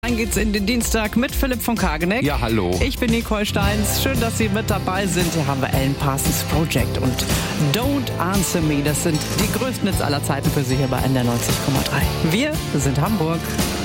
Dann geht's in den Dienstag mit Philipp von Kageneck. Ja, hallo. Ich bin Nicole Steins. Schön, dass Sie mit dabei sind. Hier haben wir Alan Parsons Project und Don't Answer Me. Das sind die größten Hits aller Zeiten für Sie hier bei NDR 90,3. Wir sind Hamburg.